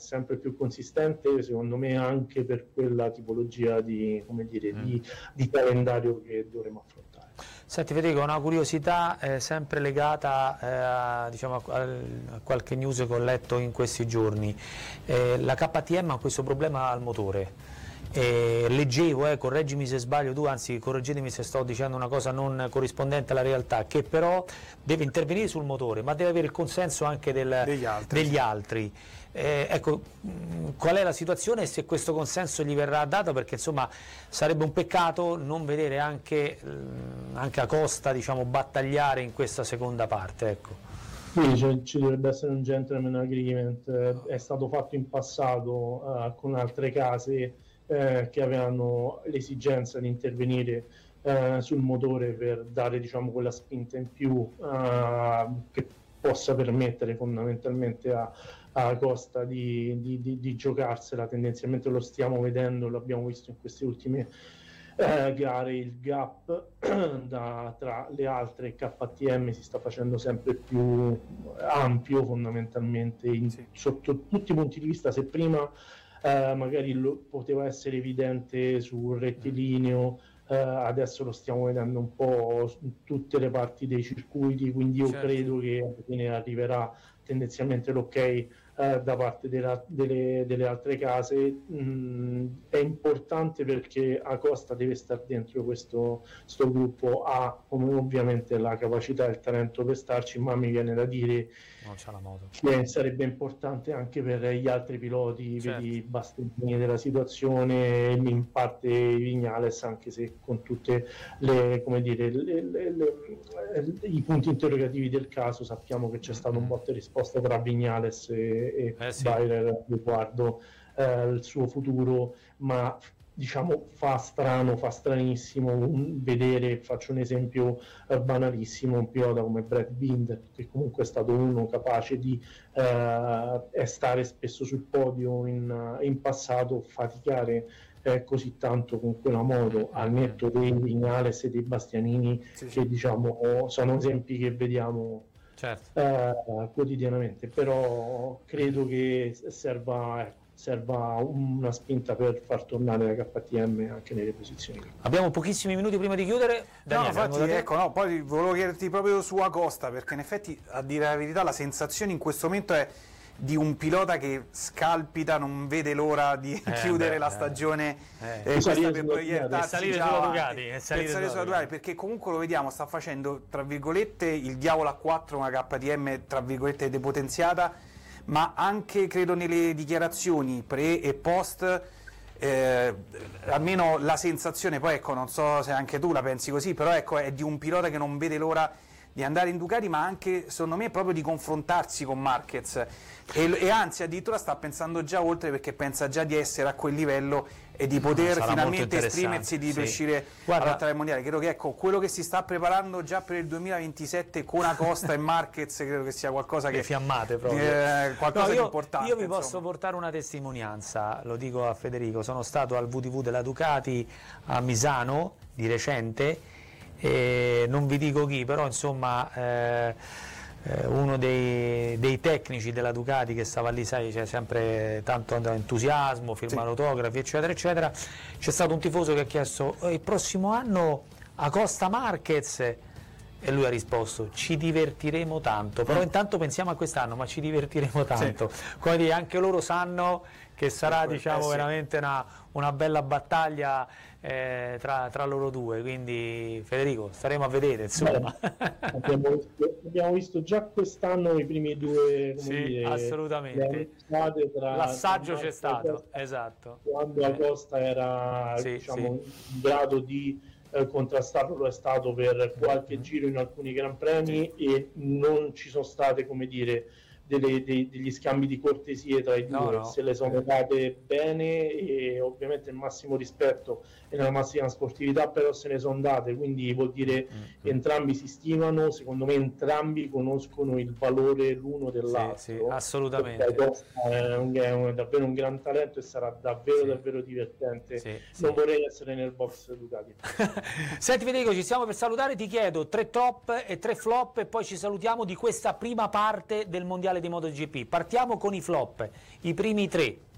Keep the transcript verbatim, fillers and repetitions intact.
sempre più consistente, secondo me anche per quella tipologia di, come dire, mm. di, di calendario che dovremo affrontare. Senti Federico, una curiosità eh, sempre legata eh, a, diciamo, a, a qualche news che ho letto in questi giorni. Eh, la K T M ha questo problema al motore. Eh, leggevo, eh, correggimi se sbaglio tu, anzi correggetemi se sto dicendo una cosa non corrispondente alla realtà, che però deve intervenire sul motore, ma deve avere il consenso anche del, degli altri. Degli altri. Eh, ecco, qual è la situazione e se questo consenso gli verrà dato, perché insomma sarebbe un peccato non vedere anche, anche Acosta, diciamo, battagliare in questa seconda parte, ecco. Sì, cioè, ci dovrebbe essere un gentleman agreement, eh, è stato fatto in passato uh, con altre case eh, che avevano l'esigenza di intervenire uh, sul motore per dare, diciamo, quella spinta in più uh, che possa permettere fondamentalmente a, a Costa di, di, di, di giocarsela. Tendenzialmente lo stiamo vedendo, l'abbiamo visto in queste ultime eh, gare, il gap da, tra le altre K T M si sta facendo sempre più ampio fondamentalmente in, sì. sotto tutti i punti di vista. Se prima eh, magari lo, poteva essere evidente sul rettilineo, Uh, adesso lo stiamo vedendo un po' su tutte le parti dei circuiti, quindi io certo. credo che alla fine arriverà tendenzialmente l'ok uh, da parte della, delle, delle altre case. Mm, è importante perché Acosta deve stare dentro questo sto gruppo, ha come ovviamente la capacità e il talento per starci, ma mi viene da dire non c'ha la moto. Che sarebbe importante anche per gli altri piloti, certo. vedi Bastianini della situazione, in parte Viñales, anche se con tutte le, come dire, le, le, le, i punti interrogativi del caso sappiamo che c'è stato un botta e risposta tra Viñales e, e eh sì. Bayer riguardo eh, il suo futuro, ma diciamo fa strano, fa stranissimo un, vedere, faccio un esempio eh, banalissimo, un pilota come Brad Binder, che comunque è stato uno capace di eh, stare spesso sul podio in, in passato, faticare eh, così tanto con quella moto, al netto dei Viñales e dei Bastianini, sì, che sì. diciamo sono esempi che vediamo certo. eh, quotidianamente, però credo che serva ecco, serva una spinta per far tornare la K T M anche nelle posizioni. Abbiamo pochissimi minuti prima di chiudere. Daniele, no, infatti, ecco, no, poi volevo chiederti proprio su Acosta, perché in effetti, a dire la verità, la sensazione in questo momento è di un pilota che scalpita, non vede l'ora di eh, chiudere beh, la stagione eh, eh, questa per proiettarsi salire già sulla Ducati, per salire salire sulla Ducati, perché comunque lo vediamo, sta facendo tra virgolette il diavolo a quattro, una K T M tra virgolette depotenziata, ma anche credo nelle dichiarazioni pre e post, eh, almeno la sensazione, poi ecco, non so se anche tu la pensi così, però ecco, è di un pilota che non vede l'ora di andare in Ducati, ma anche secondo me proprio di confrontarsi con Marquez e, e anzi addirittura sta pensando già oltre, perché pensa già di essere a quel livello e di poter Sarà finalmente esprimersi, di sì. riuscire a lottare il mondiale. Credo che ecco, quello che si sta preparando già per il duemilaventisette con Acosta e Marquez credo che sia qualcosa che le fiammate proprio eh, qualcosa no, io, di importante. Io vi insomma. posso portare una testimonianza, lo dico a Federico, sono stato al V T V della Ducati a Misano di recente, e non vi dico chi, però insomma eh, eh, uno dei, dei tecnici della Ducati che stava lì, sai, c'è sempre tanto entusiasmo, firmare sì. autografi eccetera eccetera, c'è stato un tifoso che ha chiesto il prossimo anno Acosta Marquez e lui ha risposto ci divertiremo tanto, però intanto pensiamo a quest'anno, ma ci divertiremo tanto, sì. come dire, anche loro sanno che sarà ecco, diciamo eh sì. veramente una, una bella battaglia eh, tra, tra loro due, quindi Federico staremo a vedere insomma. Beh, abbiamo, visto, abbiamo visto già quest'anno i primi due come sì, dire, assolutamente l'assaggio c'è stato Acosta, esatto, quando Acosta era sì, diciamo, sì. in grado di eh, contrastarlo, lo è stato per qualche mm-hmm. giro in alcuni gran premi sì. e non ci sono state come dire Delle, dei, degli scambi di cortesie tra i due, no, no. se le sono date bene e ovviamente il massimo rispetto e nella massima sportività, però se ne sono date, quindi vuol dire mm-hmm. entrambi si stimano, secondo me entrambi conoscono il valore l'uno dell'altro. Sì, sì, assolutamente. È, un, è, un, è davvero un gran talento e sarà davvero sì. davvero divertente. Sì, non sì. vorrei essere nel box Ducati. Senti Federico, ci stiamo per salutare, ti chiedo tre top e tre flop e poi ci salutiamo di questa prima parte del mondiale mondiale di MotoGP. Partiamo con i flop, i primi tre.